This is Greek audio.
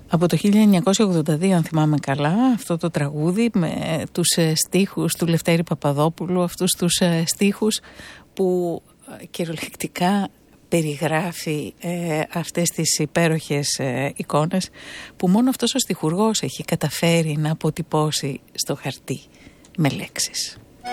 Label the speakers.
Speaker 1: Από το 1982, αν θυμάμαι καλά, αυτό το τραγούδι με τους στίχους του Λευτέρη Παπαδόπουλου, αυτούς τους στίχους που κυριολεκτικά περιγράφει αυτές τις υπέροχες εικόνες που μόνο αυτός ο στιχουργός έχει καταφέρει να αποτυπώσει στο χαρτί με λέξεις.